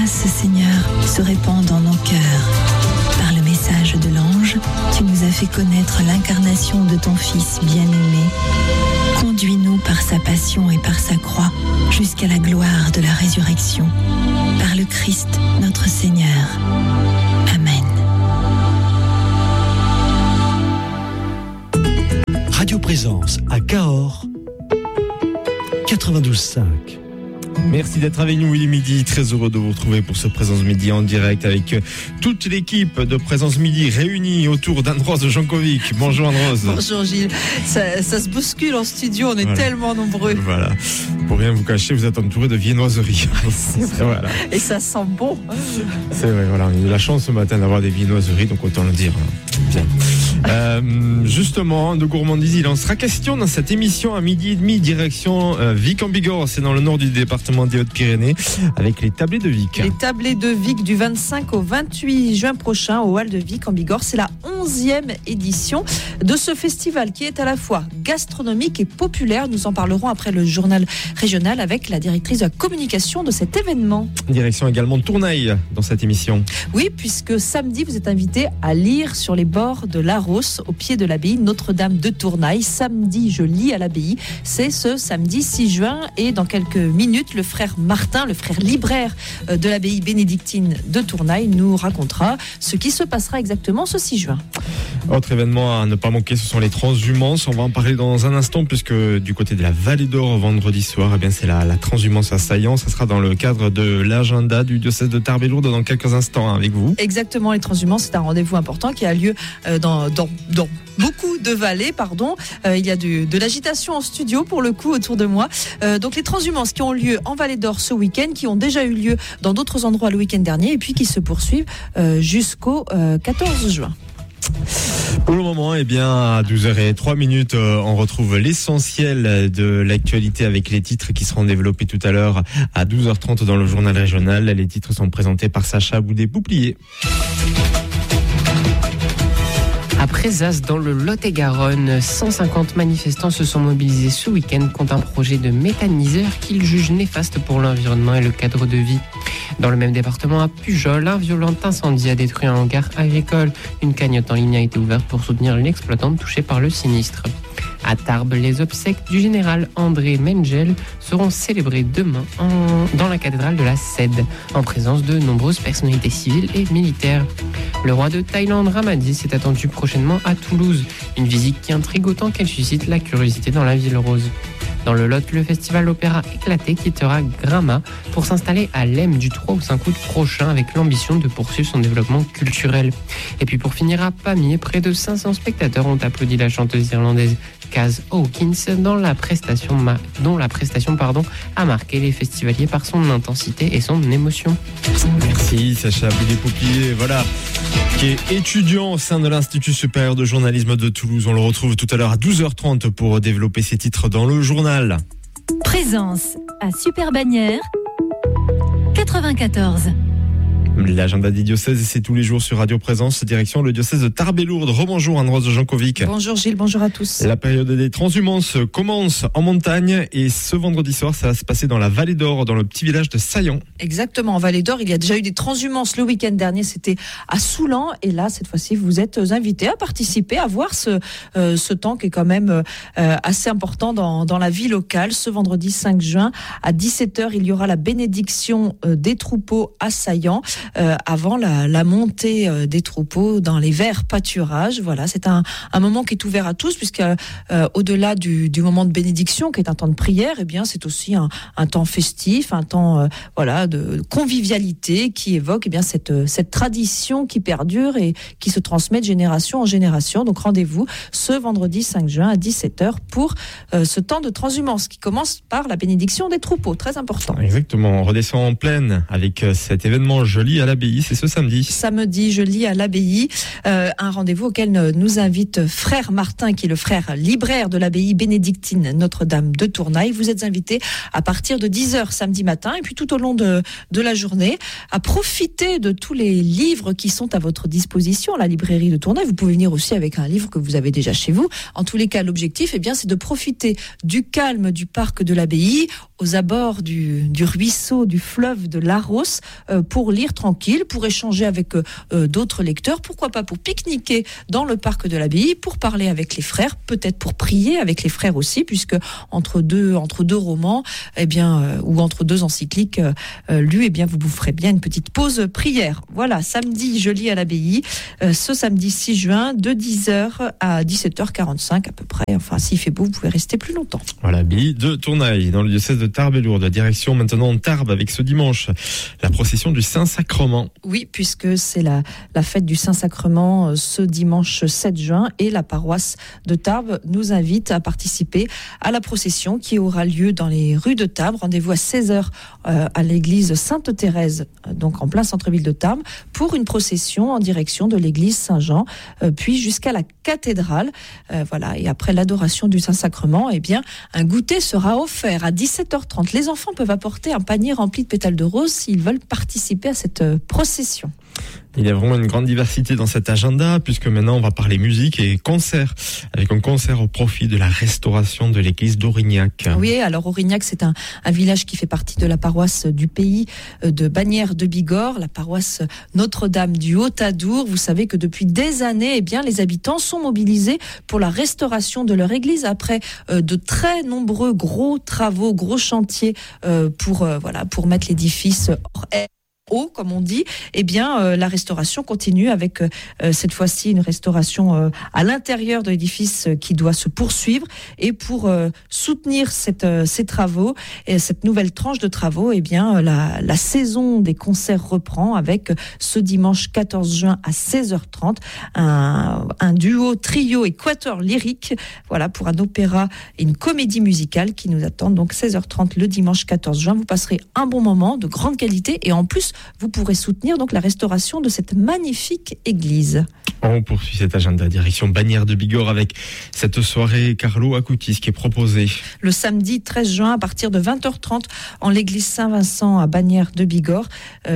grâce, Seigneur, se répand dans nos cœurs. Par le message de l'ange, tu nous as fait connaître l'incarnation de ton Fils bien-aimé. Conduis-nous par sa passion et par sa croix jusqu'à la gloire de la résurrection. Par le Christ, notre Seigneur. Amen. Radio Présence à Cahors, 92.5. Merci d'être avec nous, il est midi, très heureux de vous retrouver pour ce Présence Midi en direct avec toute l'équipe de Présence Midi réunie autour d'Andros Jankovic. Bonjour Andros. Bonjour Gilles, ça se bouscule en studio, on est tellement nombreux. Voilà, pour rien vous cacher, vous êtes entouré de viennoiseries. C'est vrai. Voilà. Et ça sent bon. C'est vrai, voilà, on a eu la chance ce matin d'avoir des viennoiseries, donc autant le dire. Bien. Justement, de gourmandise, il en sera question dans cette émission à midi et demi, direction Vic en Bigorre, c'est dans le nord du département des Hautes-Pyrénées, avec les tablés de Vic. Les tablés de Vic du 25 au 28 juin prochain au Hall de Vic en Bigorre. C'est la 11e édition de ce festival qui est à la fois gastronomique et populaire. Nous en parlerons après le journal régional avec la directrice de la communication de cet événement. Direction également Tournaille dans cette émission. Oui, puisque samedi, vous êtes invité à lire sur les bords de l'Arros, au pied de l'abbaye Notre-Dame de Tournaille. Samedi, je lis à l'abbaye. C'est ce samedi 6 juin et dans quelques minutes, le frère Martin, le frère libraire de l'abbaye bénédictine de Tournaille, nous racontera ce qui se passera exactement ce 6 juin. Autre événement à ne pas manquer, ce sont les transhumances. On va en parler dans un instant puisque du côté de la Vallée d'Or, vendredi soir, eh bien c'est la transhumance à Saillant. Ça sera dans le cadre de l'agenda du diocèse de Tarbes et Lourdes dans quelques instants avec vous. Exactement, les transhumances, c'est un rendez-vous important qui a lieu dans beaucoup de vallées, il y a de l'agitation en studio pour le coup autour de moi. Donc les transhumances qui ont lieu en Vallée d'Or ce week-end, qui ont déjà eu lieu dans d'autres endroits le week-end dernier et puis qui se poursuivent jusqu'au 14 juin. Pour le moment, à 12h03, on retrouve l'essentiel de l'actualité avec les titres qui seront développés tout à l'heure à 12h30 dans le journal régional. Les titres sont présentés par Sacha Boudé-Pouplier. Après Zas, dans le Lot-et-Garonne, 150 manifestants se sont mobilisés ce week-end contre un projet de méthaniseur qu'ils jugent néfaste pour l'environnement et le cadre de vie. Dans le même département, à Pujol, un violent incendie a détruit un hangar agricole. Une cagnotte en ligne a été ouverte pour soutenir l'exploitante touchée par le sinistre. À Tarbes, les obsèques du général André Mengel seront célébrées demain dans la cathédrale de la Cède, en présence de nombreuses personnalités civiles et militaires. Le roi de Thaïlande, Ramadis, est attendu prochainement à Toulouse, une visite qui intrigue autant qu'elle suscite la curiosité dans la ville rose. Dans le Lot, le festival Opéra Éclaté quittera Gramma pour s'installer à Lem du 3 au 5 août prochain avec l'ambition de poursuivre son développement culturel. Et puis pour finir à Pamiers, près de 500 spectateurs ont applaudi la chanteuse irlandaise Kaz Hawkins dont la prestation a marqué les festivaliers par son intensité et son émotion. Merci Sacha Boudé-Pouplier, voilà, qui est étudiant au sein de l'Institut supérieur de journalisme de Toulouse. On le retrouve tout à l'heure à 12h30 pour développer ses titres dans le journal. Présence à Super-Bagnères, 94. L'agenda des diocèses, c'est tous les jours sur Radio Présence, direction le diocèse de Tarbes et Lourdes. Rebonjour Andros Jankovic. Bonjour Gilles, bonjour à tous. La période des transhumances commence en montagne et ce vendredi soir, ça va se passer dans la Vallée d'Or, dans le petit village de Saillant. Exactement, en Vallée d'Or, il y a déjà eu des transhumances le week-end dernier, c'était à Soulan et là, cette fois-ci, vous êtes invités à participer, à voir ce temps qui est quand même assez important dans la vie locale. Ce vendredi 5 juin, à 17h, il y aura la bénédiction des troupeaux à Saillant. Avant la montée des troupeaux dans les verts pâturages. Voilà, c'est un moment qui est ouvert à tous puisque au-delà du moment de bénédiction qui est un temps de prière, eh bien c'est aussi un temps festif, un temps de convivialité qui évoque cette tradition qui perdure et qui se transmet de génération en génération. Donc rendez-vous ce vendredi 5 juin à 17h pour ce temps de transhumance qui commence par la bénédiction des troupeaux, très important. Exactement, on redescend en plaine avec cet événement joli à l'abbaye, c'est ce samedi. Samedi, je lis à l'abbaye, un rendez-vous auquel nous invite frère Martin, qui est le frère libraire de l'abbaye bénédictine Notre-Dame de Tournaille. Vous êtes invités à partir de 10h samedi matin et puis tout au long de la journée à profiter de tous les livres qui sont à votre disposition à la librairie de Tournaille. Vous pouvez venir aussi avec un livre que vous avez déjà chez vous. En tous les cas, l'objectif, c'est de profiter du calme du parc de l'abbaye aux abords du ruisseau, du fleuve de l'Arros, pour lire tranquille, pour échanger avec d'autres lecteurs, pourquoi pas pour pique-niquer dans le parc de l'abbaye, pour parler avec les frères, peut-être pour prier avec les frères aussi, puisque entre deux romans, ou entre deux encycliques lus, vous vous ferez bien une petite pause prière. Voilà, samedi, je lis à l'abbaye, ce samedi 6 juin, de 10h à 17h45 à peu près. Enfin, s'il fait beau, vous pouvez rester plus longtemps. Voilà, l'abbaye de Tournaille, dans le diocèse de Tarbes et Lourdes. Direction maintenant Tarbes avec ce dimanche, la procession du Saint-Sacrement. Oui, puisque c'est la fête du Saint-Sacrement ce dimanche 7 juin et la paroisse de Tarbes nous invite à participer à la procession qui aura lieu dans les rues de Tarbes. Rendez-vous à 16h à l'église Sainte-Thérèse, donc en plein centre-ville de Tarbes, pour une procession en direction de l'église Saint-Jean, puis jusqu'à la cathédrale. Voilà, et après l'adoration du Saint-Sacrement, un goûter sera offert à 17h30. Les enfants peuvent apporter un panier rempli de pétales de rose s'ils veulent participer à cette procession. Il y a vraiment une grande diversité dans cet agenda, puisque maintenant on va parler musique et concert, avec un concert au profit de la restauration de l'église d'Aurignac. Oui, alors Aurignac, c'est un village qui fait partie de la paroisse du pays de Bagnères de Bigorre, la paroisse Notre-Dame du Haut-Adour. Vous savez que depuis des années, les habitants sont mobilisés pour la restauration de leur église après de très nombreux gros travaux, gros chantiers pour mettre l'édifice hors air. Comme on dit, la restauration continue avec cette fois-ci une restauration à l'intérieur de l'édifice qui doit se poursuivre, et pour soutenir ces travaux et cette nouvelle tranche de travaux, la saison des concerts reprend avec ce dimanche 14 juin à 16h30 un duo trio et quatuor lyrique, voilà, pour un opéra et une comédie musicale qui nous attendent donc 16h30 le dimanche 14 juin. Vous passerez un bon moment de grande qualité et en plus vous pourrez soutenir donc la restauration de cette magnifique église. On poursuit cet agenda direction Bagnères de Bigorre avec cette soirée Carlo Acutis qui est proposée. Le samedi 13 juin à partir de 20h30 en l'église Saint-Vincent à Bagnères de Bigorre,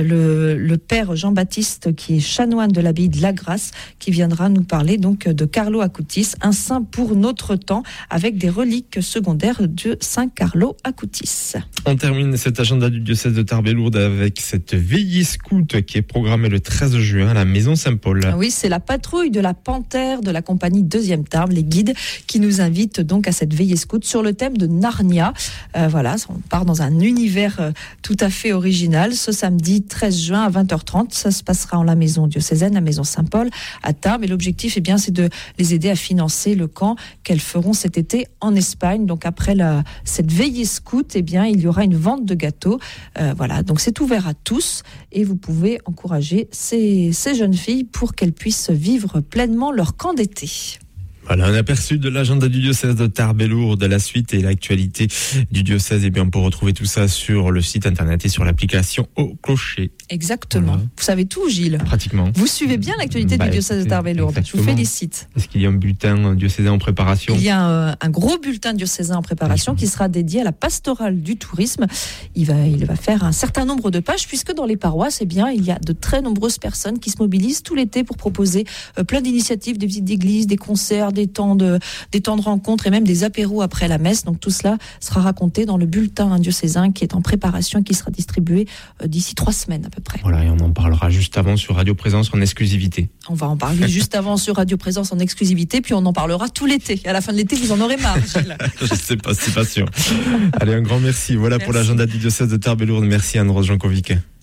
le père Jean-Baptiste qui est chanoine de l'abbaye de la Grâce qui viendra nous parler donc de Carlo Acutis, un saint pour notre temps avec des reliques secondaires de Saint Carlo Acutis. On termine cet agenda du diocèse de Tarbes et Lourdes avec cette veillée scout qui est programmée le 13 juin à la maison Saint-Paul. Oui, c'est la patrouille de la Panthère de la compagnie 2e Tarbes, les guides, qui nous invitent donc à cette veillée scout sur le thème de Narnia. Voilà, on part dans un univers tout à fait original. Ce samedi 13 juin à 20h30, ça se passera en la maison diocésaine, la maison Saint-Paul à Tarbes. Et l'objectif, c'est de les aider à financer le camp qu'elles feront cet été en Espagne. Donc après cette veillée scout, il y aura une vente de gâteaux. Voilà, donc c'est ouvert à tous et vous pouvez encourager ces jeunes filles pour qu'elles puissent vivre pleinement leur camp d'été. Voilà, un aperçu de l'agenda du diocèse de Tarbes et Lourdes, la suite et l'actualité du diocèse. On peut retrouver tout ça sur le site internet et sur l'application Au Clocher. Exactement. Voilà. Vous savez tout, Gilles. Pratiquement. Vous suivez bien l'actualité du diocèse de Tarbes et Lourdes. Je vous félicite. Est-ce qu'il y a un bulletin diocésain en préparation ? Il y a un gros bulletin diocésain en préparation qui sera dédié à la pastorale du tourisme. Il va faire un certain nombre de pages puisque dans les paroisses, il y a de très nombreuses personnes qui se mobilisent tout l'été pour proposer plein d'initiatives, des visites d'église, des concerts, des temps de rencontres et même des apéros après la messe. Donc tout cela sera raconté dans le bulletin diocésain qui est en préparation et qui sera distribué d'ici 3 semaines à peu près. Voilà, et on en parlera juste avant sur Radio Présence en exclusivité. On va en parler juste avant sur Radio Présence en exclusivité, puis on en parlera tout l'été. À la fin de l'été, vous en aurez marre, Gilles. Je sais pas, c'est pas sûr. Allez, un grand merci. Voilà merci. Pour l'agenda du diocèse de Tarbes et Lourdes. Merci Anne-Rose Jankovic.